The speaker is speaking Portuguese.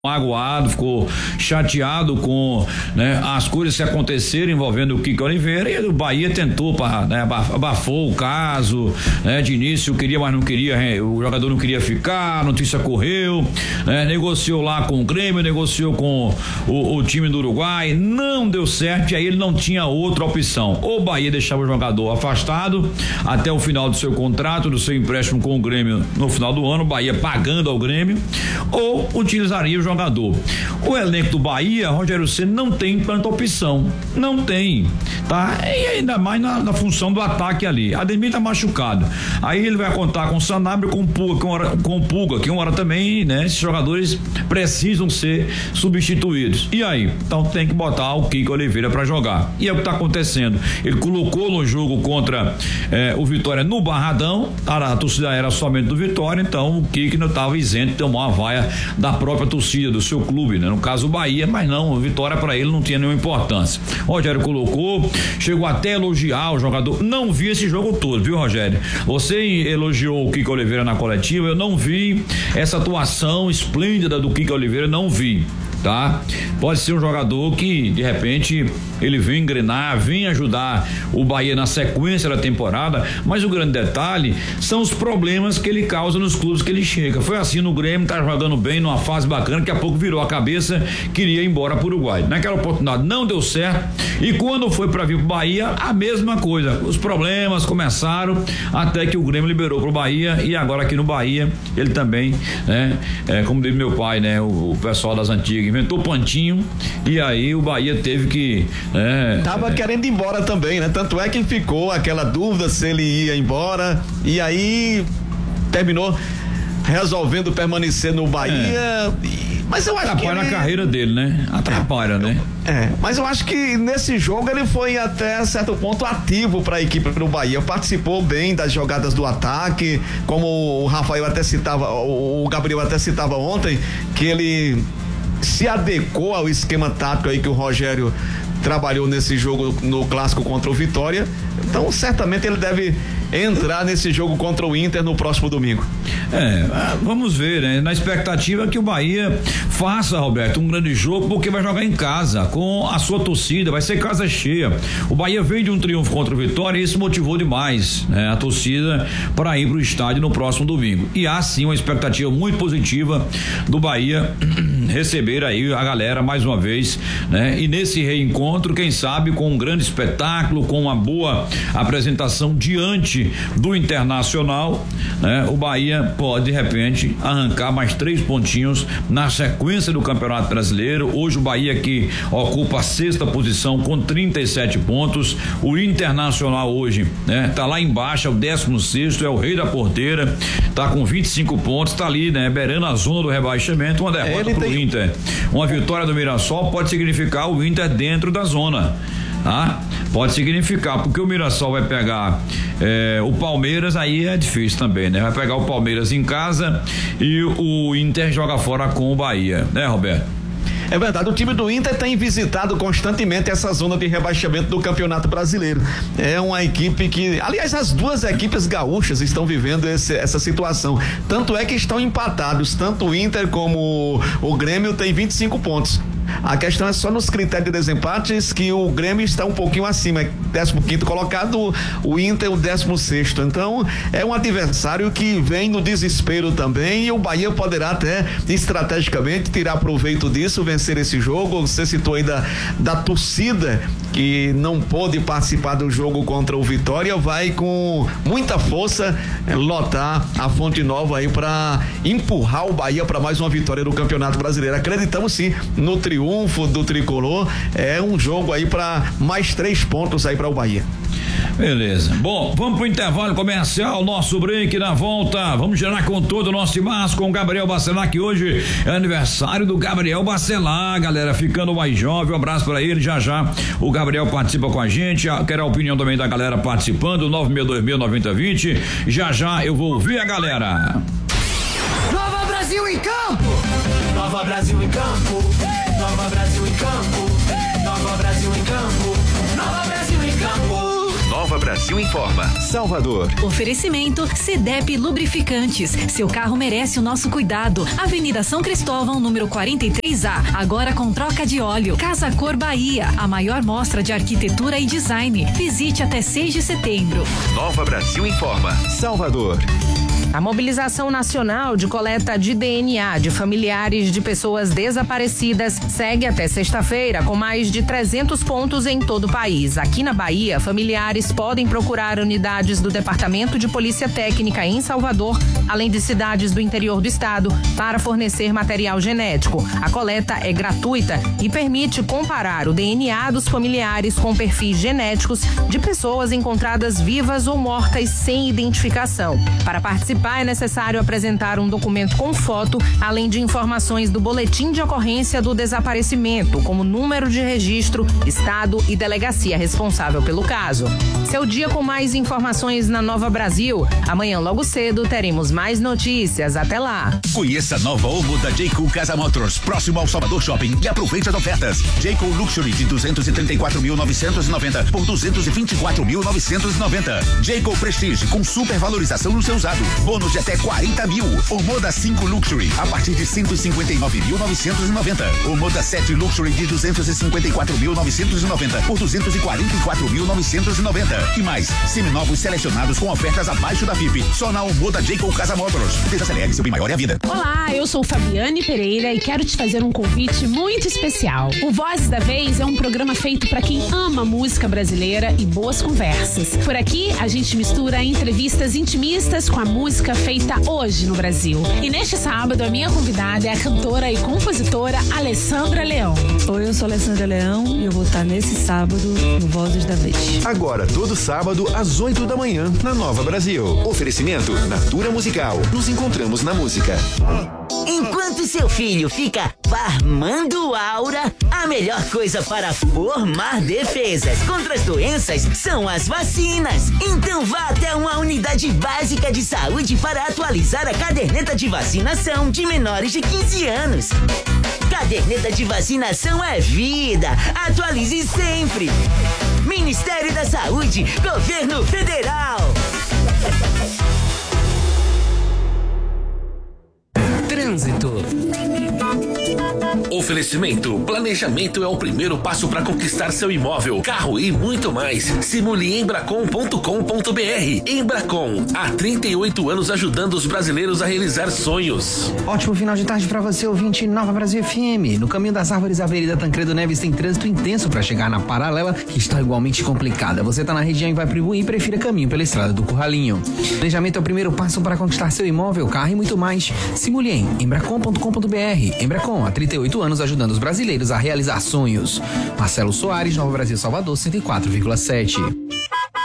magoado, ficou chateado com, né, as coisas que aconteceram envolvendo o Kiko Oliveira, e o Bahia tentou, né, abafou o caso, né, de início queria, mas não queria, o jogador não queria ficar, a notícia correu, né, negociou lá com o Grêmio, negociou com o time do Uruguai, não deu certo, e aí ele não tinha outra opção, ou o Bahia deixava o jogador afastado até o final do seu contrato, do seu empréstimo com o Grêmio no final do ano, o Bahia pagando ao Grêmio, ou utilizaria o jogador. O elenco do Bahia, Rogério Ceni, não tem tanta opção, não tem, tá? E ainda mais na função do ataque ali. Ademir tá machucado, aí ele vai contar com o Sanabria, com o Pulga, que uma hora também, né? Esses jogadores precisam ser substituídos. E aí? Então tem que botar o Kiko Oliveira para jogar. E é o que tá acontecendo. Ele colocou no jogo contra o Vitória no Barradão, a torcida era somente do Vitória, então o Kiko não estava isento de tomar uma vaia da própria torcida do seu clube, né? No caso o Bahia, mas não, o Vitória para ele não tinha nenhuma importância. Rogério colocou, chegou até a elogiar o jogador, não vi esse jogo todo, viu, Rogério? Você elogiou o Kiko Oliveira na coletiva, eu não vi essa atuação esplêndida do Kiko Oliveira, não vi, tá? Pode ser um jogador que de repente ele vem engrenar, vem ajudar o Bahia na sequência da temporada, mas o grande detalhe são os problemas que ele causa nos clubes que ele chega. Foi assim no Grêmio, tá jogando bem, numa fase bacana, daqui a pouco virou a cabeça, queria ir embora pro Uruguai. Naquela oportunidade não deu certo, e quando foi para vir pro Bahia, a mesma coisa, os problemas começaram até que o Grêmio liberou pro Bahia, e agora aqui no Bahia ele também, né, como diz meu pai, né, o pessoal das antigas, inventou pontinho, e aí o Bahia teve que tava querendo ir embora também, né? Tanto é que ficou aquela dúvida se ele ia embora, e aí terminou resolvendo permanecer no Bahia. Mas eu acho que atrapalha a carreira dele, né? Atrapalha, né? Mas eu acho que nesse jogo ele foi até certo ponto ativo para a equipe do Bahia, participou bem das jogadas do ataque, como o Rafael até citava, o Gabriel até citava ontem, que ele se adequou ao esquema tático aí que o Rogério trabalhou nesse jogo no clássico contra o Vitória, então certamente ele deve entrar nesse jogo contra o Inter no próximo domingo. Vamos ver, né? Na expectativa que o Bahia faça, Roberto, um grande jogo, porque vai jogar em casa, com a sua torcida, vai ser casa cheia. O Bahia veio de um triunfo contra o Vitória e isso motivou demais, né, a torcida para ir pro estádio no próximo domingo. E há sim uma expectativa muito positiva do Bahia receber aí a galera mais uma vez, né? E nesse reencontro, quem sabe com um grande espetáculo, com uma boa apresentação diante do Internacional, né? O Bahia pode de repente arrancar mais 3 pontinhos na sequência do Campeonato Brasileiro. Hoje o Bahia que ocupa a 6ª posição com 37 pontos, o Internacional hoje, né, tá lá embaixo, é o 16º, é o rei da porteira, tá com 25 pontos, tá ali, né, beirando a zona do rebaixamento. Uma derrota pro Inter, uma vitória do Mirassol pode significar o Inter dentro da zona, tá? Pode significar, porque o Mirassol vai pegar o Palmeiras, aí é difícil também, né? Vai pegar o Palmeiras em casa e o Inter joga fora com o Bahia, né, Roberto? É verdade, o time do Inter tem visitado constantemente essa zona de rebaixamento do Campeonato Brasileiro. É uma equipe que, aliás, as duas equipes gaúchas estão vivendo essa situação. Tanto é que estão empatados, tanto o Inter como o Grêmio tem 25 pontos. A questão é só nos critérios de desempates que o Grêmio está um pouquinho acima, 15º colocado, o Inter o 16º. Então é um adversário que vem no desespero também, e o Bahia poderá até estrategicamente tirar proveito disso, vencer esse jogo. Você citou aí da torcida que não pôde participar do jogo contra o Vitória, vai com muita força lotar a Fonte Nova aí para empurrar o Bahia para mais uma vitória do Campeonato Brasileiro. Acreditamos sim no triunfo do tricolor, é um jogo aí para mais 3 pontos aí para o Bahia. Beleza. Bom, vamos pro intervalo comercial, nosso break. Na volta, vamos gerar com todo o nosso timaço com o Gabriel Bacelar, que hoje é aniversário do Gabriel Bacelar, galera, ficando mais jovem. Um abraço para ele. Já o Gabriel participa com a gente. Quero a opinião também da galera participando, 96269020. Já eu vou ouvir a galera. Nova Brasil em campo! Nova Brasil em campo! Nova Brasil em campo! Nova Brasil em campo! Nova Brasil em campo! Nova Brasil Informa, Salvador. Oferecimento CDEP Lubrificantes. Seu carro merece o nosso cuidado. Avenida São Cristóvão, número 43A. Agora com troca de óleo. Casa Cor Bahia. A maior mostra de arquitetura e design. Visite até 6 de setembro. Nova Brasil Informa, Salvador. A mobilização nacional de coleta de DNA de familiares de pessoas desaparecidas segue até sexta-feira, com mais de 300 pontos em todo o país. Aqui na Bahia, familiares podem procurar unidades do Departamento de Polícia Técnica em Salvador, além de cidades do interior do estado, para fornecer material genético. A coleta é gratuita e permite comparar o DNA dos familiares com perfis genéticos de pessoas encontradas vivas ou mortas sem identificação. Para participar, é necessário apresentar um documento com foto, além de informações do boletim de ocorrência do desaparecimento, como número de registro, estado e delegacia responsável pelo caso. Seu dia com mais informações na Nova Brasil. Amanhã, logo cedo, teremos mais notícias. Até lá. Conheça a nova Omo da Jayco Casa Motors, próximo ao Salvador Shopping, e aproveite as ofertas. Jayco Luxury de 234.990 por 224.990. Jayco Prestige com supervalorização no seu usado. Bônus de até 40 mil. O Moda 5 Luxury a partir de 159.990. O Moda 7 Luxury de 254.990 por 244.990. E mais, seminovos selecionados com ofertas abaixo da FIP. Só na Moda Jayco Casa Motors. Desacelere, seu bem maior é a vida. Olá, eu sou Fabiane Pereira e quero te fazer um convite muito especial. O Vozes da Vez é um programa feito para quem ama música brasileira e boas conversas. Por aqui, a gente mistura entrevistas intimistas com a música feita hoje no Brasil. E neste sábado, a minha convidada é a cantora e compositora Alessandra Leão. Oi, eu sou Alessandra Leão e eu vou estar nesse sábado no Vozes da Vez. Agora, todo sábado, às 8 da manhã, na Nova Brasil. Oferecimento Natura Musical. Nos encontramos na música. Enquanto seu filho fica farmando aura, a melhor coisa para formar defesas contra as doenças são as vacinas. Então vá até uma unidade básica de saúde para atualizar a caderneta de vacinação de menores de 15 anos. Caderneta de vacinação é vida. Atualize sempre. Ministério da Saúde, Governo Federal. Trânsito. Oferecimento: planejamento é o primeiro passo para conquistar seu imóvel, carro e muito mais. Simule embracon.com.br. Embracon, há 38 anos ajudando os brasileiros a realizar sonhos. Ótimo final de tarde para você, ouvinte Nova Brasil FM. No caminho das árvores, a Avenida Tancredo Neves tem trânsito intenso para chegar na Paralela, que está igualmente complicada. Você está na região e vai para Ibuí, prefira caminho pela Estrada do Curralinho. Planejamento é o primeiro passo para conquistar seu imóvel, carro e muito mais. Simule em embracon.com.br. Embracon, há 38 anos ajudando os brasileiros a realizar sonhos. Marcelo Soares, Nova Brasil, Salvador, 104,7.